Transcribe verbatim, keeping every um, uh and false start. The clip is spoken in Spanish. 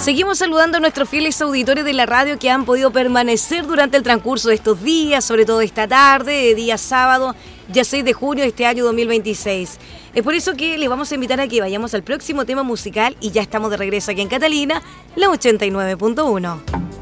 Seguimos saludando a nuestros fieles auditores de la radio que han podido permanecer durante el transcurso de estos días, sobre todo esta tarde, día sábado, ya seis de junio de este año dos mil veintiséis. Es por eso que les vamos a invitar a que vayamos al próximo tema musical y ya estamos de regreso aquí en Catalina, la ochenta y nueve punto uno.